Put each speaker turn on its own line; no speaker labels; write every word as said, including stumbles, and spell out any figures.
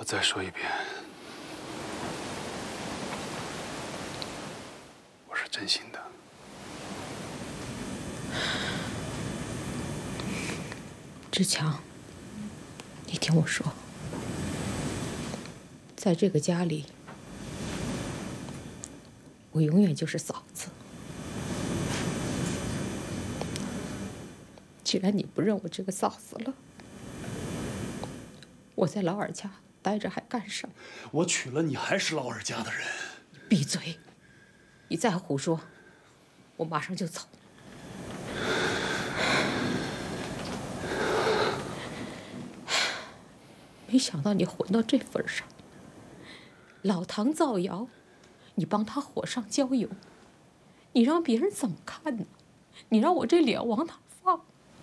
我再说一遍，我是真心的。
志强，你听我说，在这个家里，我永远就是嫂子。既然你不认我这个嫂子了，我在老二家待着还干什么？
我娶了你还是老二家的人。
闭嘴！你再胡说，我马上就走。没想到你混到这份上，老唐造谣，你帮他火上浇油，你让别人怎么看呢？你让我这脸往哪